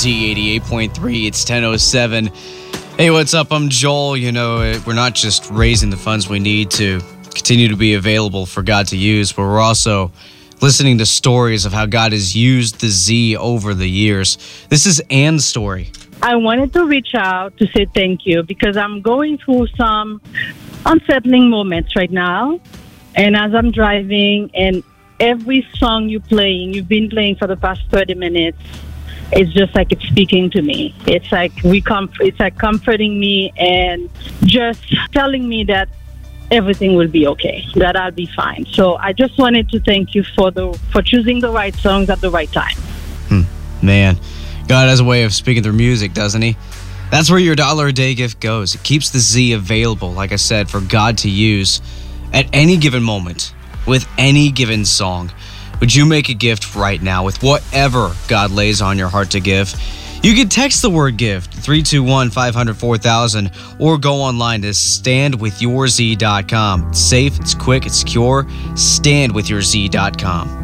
Z88.3. It's 10:07. Hey, what's up? I'm Joel. You know, we're not just raising the funds we need to continue to be available for God to use, but we're also listening to stories of how God has used the Z over the years. This is Anne's story. I wanted to reach out to say thank you because I'm going through some unsettling moments right now. And as I'm driving and every song you've been playing for the past 30 minutes, it's just like it's speaking to me. It's like comforting me and just telling me that everything will be okay, that I'll be fine. So I just wanted to thank you for choosing the right songs at the right time. Man, God has a way of speaking through music, doesn't he? That's where your $1 a day gift goes. It keeps the Z available, like I said, for God to use at any given moment with any given song. Would you make a gift right now with whatever God lays on your heart to give? You can text the word gift 321-500-4000 or go online to standwithyourz.com. It's safe, it's quick, it's secure. Standwithyourz.com.